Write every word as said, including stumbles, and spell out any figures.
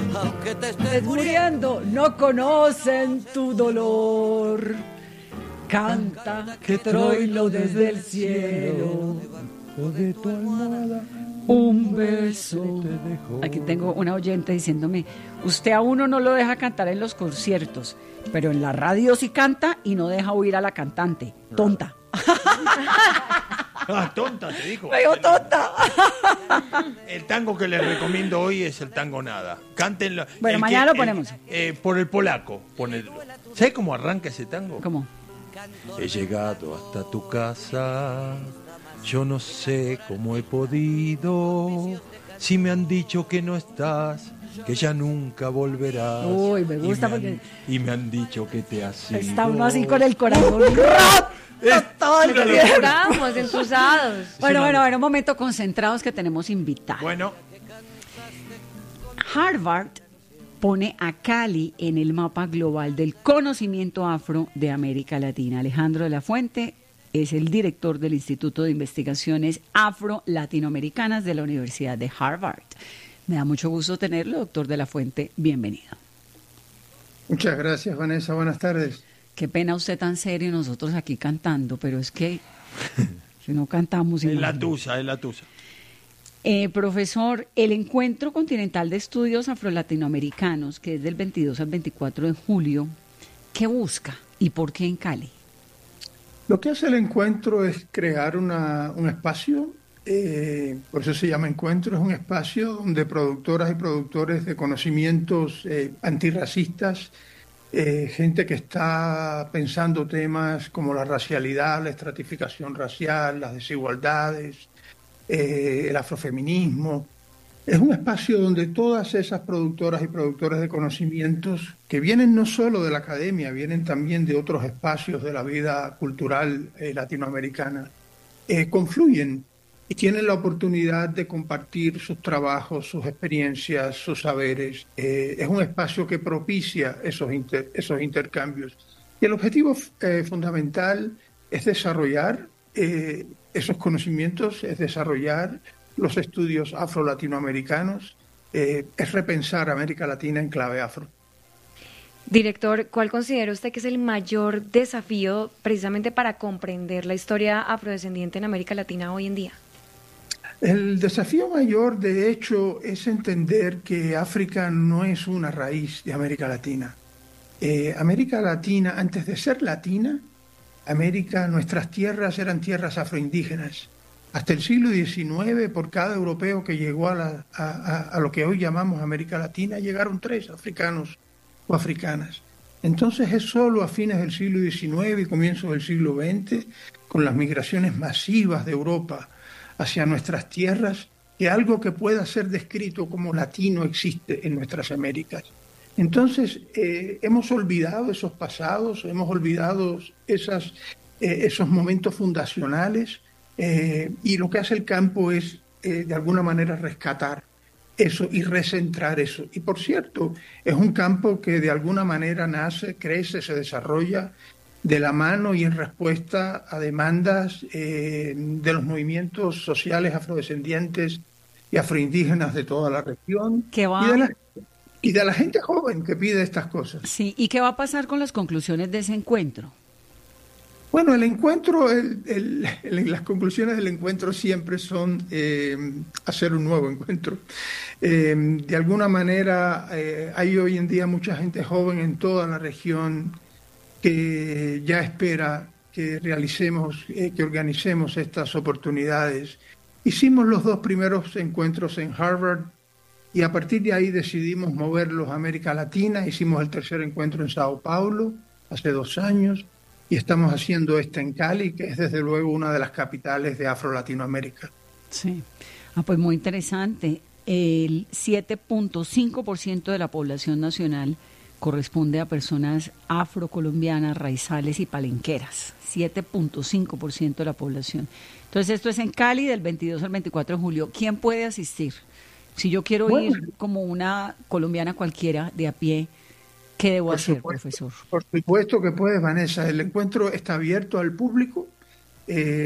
aunque te Estés estés muriendo. muriendo, no conocen tu dolor. Canta que troilo desde el cielo. De tu almohada Un beso. Aquí tengo una oyente diciéndome, usted a uno no lo deja cantar en los conciertos, pero en la radio sí canta y no deja oír a la cantante. Tonta. Ah, tonta, te dijo. Me dijo tonta. El tango que les recomiendo hoy es el tango Nada. Cántenlo. Bueno, El mañana que- lo ponemos. el- eh, por el polaco. Ponedlo. ¿Sabes cómo arranca ese tango? ¿Cómo? He llegado hasta tu casa, yo no sé cómo he podido, si me han dicho que no estás, que ya nunca volverás. Uy, me gusta y me porque- han, y me han dicho que te has ido. Está uno así con el corazón roto todo el una tiempo. Estamos entusados. Bueno, bueno, bueno, un momento, concentrados que tenemos invitados. Bueno, Harvard pone a Cali en el mapa global del conocimiento afro de América Latina. Alejandro de la Fuente es el director del Instituto de Investigaciones Afro-Latinoamericanas de la Universidad de Harvard. Me da mucho gusto tenerlo, doctor de la Fuente. Bienvenido. Muchas gracias, Vanessa. Buenas tardes. Qué pena usted tan serio y nosotros aquí cantando, pero es que si no cantamos... es la imagínate. tusa, es la tusa. Eh, profesor, el Encuentro Continental de Estudios Afro-Latinoamericanos, que es del veintidós al veinticuatro de julio, ¿qué busca y por qué en Cali? Lo que hace el encuentro es crear una, un espacio, eh, por eso se llama encuentro, es un espacio donde productoras y productores de conocimientos eh, antirracistas, eh, gente que está pensando temas como la racialidad, la estratificación racial, las desigualdades, eh, el afrofeminismo. Es un espacio donde todas esas productoras y productores de conocimientos, que vienen no solo de la academia, vienen también de otros espacios de la vida cultural eh, latinoamericana, eh, confluyen y tienen la oportunidad de compartir sus trabajos, sus experiencias, sus saberes. Eh, es un espacio que propicia esos, inter, esos intercambios. Y el objetivo eh, fundamental es desarrollar eh, esos conocimientos, es desarrollar los estudios afro-latinoamericanos, eh, es repensar América Latina en clave afro. Director, ¿cuál considera usted que es el mayor desafío precisamente para comprender la historia afrodescendiente en América Latina hoy en día? El desafío mayor, de hecho, es entender que África no es una raíz de América Latina. Eh, América Latina, antes de ser latina, América, nuestras tierras eran tierras afroindígenas. Hasta el siglo diecinueve, por cada europeo que llegó a, la, a, a, a lo que hoy llamamos América Latina, llegaron tres africanos o africanas. Entonces es solo a fines del siglo diecinueve y comienzos del siglo veinte, con las migraciones masivas de Europa hacia nuestras tierras, que algo que pueda ser descrito como latino existe en nuestras Américas. Entonces eh, hemos olvidado esos pasados, hemos olvidado esas, eh, esos momentos fundacionales, Eh, y lo que hace el campo es, eh, de alguna manera, rescatar eso y recentrar eso. Y, por cierto, es un campo que de alguna manera nace, crece, se desarrolla de la mano y en respuesta a demandas eh, de los movimientos sociales afrodescendientes y afroindígenas de toda la región. ¿Qué va? Y de la, y de la gente joven que pide estas cosas. Sí, ¿y qué va a pasar con las conclusiones de ese encuentro? Bueno, el encuentro, el, el, el, las conclusiones del encuentro siempre son eh, hacer un nuevo encuentro. Eh, de alguna manera, eh, hay hoy en día mucha gente joven en toda la región que ya espera que realicemos, eh, que organicemos estas oportunidades. Hicimos los dos primeros encuentros en Harvard y a partir de ahí decidimos moverlos a América Latina. Hicimos el tercer encuentro en Sao Paulo hace dos años. Y estamos haciendo este en Cali, que es desde luego una de las capitales de Afro-Latinoamérica. Sí, ah, pues muy interesante. El siete punto cinco por ciento de la población nacional corresponde a personas afrocolombianas, raizales y palenqueras. siete punto cinco por ciento de la población. Entonces esto es en Cali del veintidós al veinticuatro de julio. ¿Quién puede asistir? Si yo quiero bueno, ir como una colombiana cualquiera de a pie, ¿qué debo hacer, supuesto, profesor? Por supuesto que puedes, Vanessa. El encuentro está abierto al público. Eh,